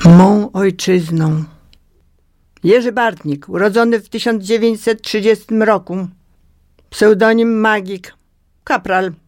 Mą ojczyzną. Jerzy Bartnik, urodzony w 1930 roku. Pseudonim Magik. Kapral.